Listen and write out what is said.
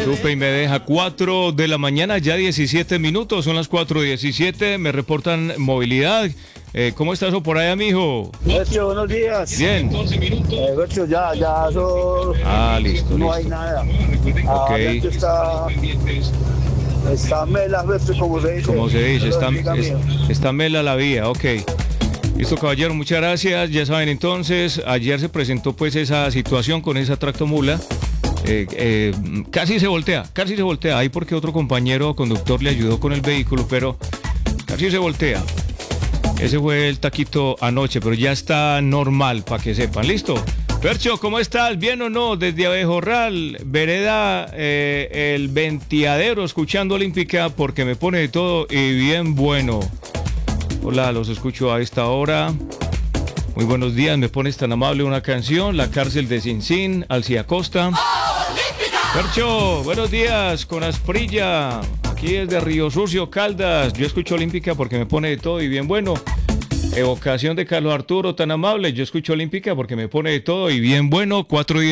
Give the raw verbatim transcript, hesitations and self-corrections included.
Supe y me deja cuatro de la mañana, ya diecisiete minutos, son las cuatro diecisiete, me reportan movilidad. Eh, ¿Cómo estás por allá, mijo? Bercio, buenos días. Bien. Eh, Bercio, ya, ya, eso... Ah, listo, No listo. hay nada. Ok. Ah, Bercio está... Está mela, Bercio, como se dice. Como se dice, está, Amiga es- mía. está mela la vía, ok. Listo, caballero, muchas gracias. Ya saben entonces, ayer se presentó pues esa situación con esa tractomula. Eh, eh, casi se voltea, casi se voltea. Ahí porque otro compañero conductor le ayudó con el vehículo, pero casi se voltea. Ese fue el taquito anoche, pero ya está normal, para que sepan. ¿Listo? Percho, ¿cómo estás? ¿Bien o no? Desde Abejorral, vereda, eh, el Ventiadero, escuchando Olímpica, porque me pone de todo y bien bueno. Hola, los escucho a esta hora. Muy buenos días, me pones tan amable una canción, La cárcel de Cincín, Alcia Costa. Percho, buenos días, con Asprilla, aquí es de Río Sucio, Caldas. Yo escucho Olímpica porque me pone de todo y bien bueno. Evocación de Carlos Arturo, tan amable. Yo escucho Olímpica porque me pone de todo y bien bueno. cuatro